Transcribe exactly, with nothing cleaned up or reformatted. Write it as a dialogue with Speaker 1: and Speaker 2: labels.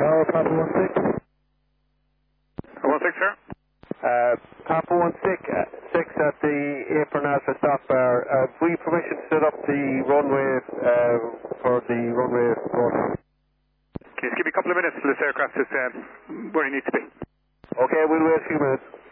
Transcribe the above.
Speaker 1: Hello, Papa one six.
Speaker 2: one six, sir.
Speaker 1: Uh, Papa one six, uh, six at the apron Alpha stop bar. Uh, we permission to set up the runway uh, for the runway road.
Speaker 2: Can you just give me a couple of minutes till this aircraft is um, where it needs to be?
Speaker 1: Okay, we'll wait a few minutes.